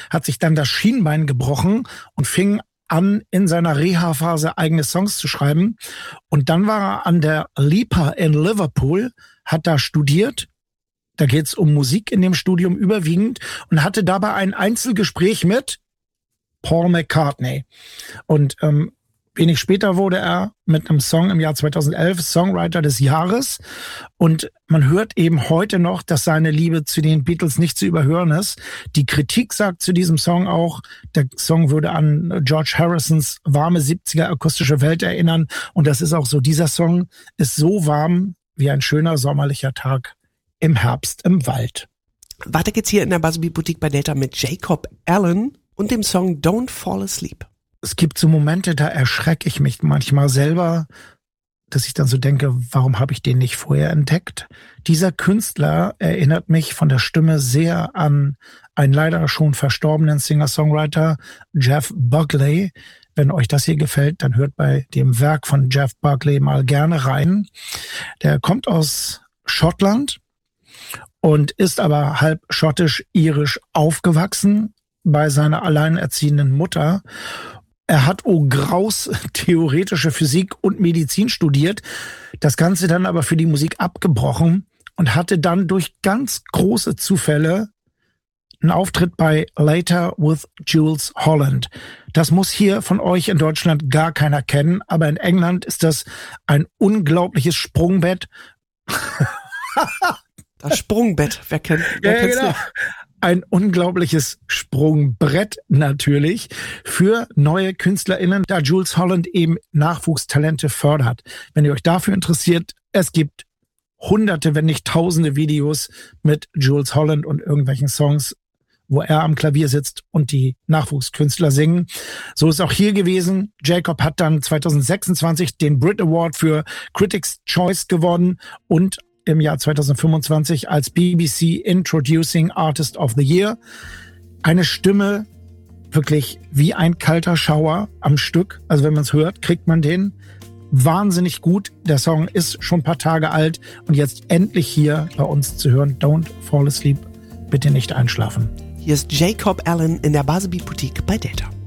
hat sich dann das Schienbein gebrochen und fing an, in seiner Reha-Phase eigene Songs zu schreiben. Und dann war er an der LIPA in Liverpool, hat da studiert. Da geht's um Musik in dem Studium überwiegend und hatte dabei ein Einzelgespräch mit Paul McCartney. Und wenig später wurde er mit einem Song im Jahr 2011 Songwriter des Jahres. Und man hört eben heute noch, dass seine Liebe zu den Beatles nicht zu überhören ist. Die Kritik sagt zu diesem Song auch, der Song würde an George Harrisons warme 70er akustische Welt erinnern. Und das ist auch so. Dieser Song ist so warm wie ein schöner sommerlicher Tag im Herbst im Wald. Weiter geht's hier in der Buzzbeat Boutique bei Delta mit Jacob Allen und dem Song Don't Fall Asleep. Es gibt so Momente, da erschrecke ich mich manchmal selber, dass ich dann so denke, warum habe ich den nicht vorher entdeckt? Dieser Künstler erinnert mich von der Stimme sehr an einen leider schon verstorbenen Singer-Songwriter, Jeff Buckley. Wenn euch das hier gefällt, dann hört bei dem Werk von Jeff Buckley mal gerne rein. Der kommt aus Schottland und ist aber halb schottisch-irisch aufgewachsen bei seiner alleinerziehenden Mutter. Er hat Graus theoretische Physik und Medizin studiert, das Ganze dann aber für die Musik abgebrochen und hatte dann durch ganz große Zufälle einen Auftritt bei Later with Jools Holland. Das muss hier von euch in Deutschland gar keiner kennen, aber in England ist das ein unglaubliches Sprungbett. Das Sprungbett, wer kennt's nicht? Ein unglaubliches Sprungbrett natürlich für neue KünstlerInnen, da Jools Holland eben Nachwuchstalente fördert. Wenn ihr euch dafür interessiert, es gibt Hunderte, wenn nicht Tausende Videos mit Jools Holland und irgendwelchen Songs, wo er am Klavier sitzt und die Nachwuchskünstler singen. So ist auch hier gewesen. Jacob hat dann 2026 den Brit Award für Critics' Choice gewonnen und im Jahr 2025 als BBC Introducing Artist of the Year. Eine Stimme wirklich wie ein kalter Schauer am Stück. Also wenn man es hört, kriegt man den wahnsinnig gut. Der Song ist schon ein paar Tage alt und jetzt endlich hier bei uns zu hören. Don't Fall Asleep. Bitte nicht einschlafen. Hier ist Jacob Allen in der Buzzbeat Boutique bei Delta.